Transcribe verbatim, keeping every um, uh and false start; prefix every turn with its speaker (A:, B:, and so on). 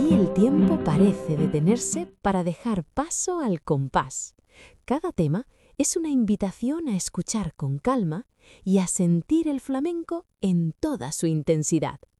A: Aquí el tiempo parece detenerse para dejar paso al compás. Cada tema es una invitación a escuchar con calma y a sentir el flamenco en toda su intensidad.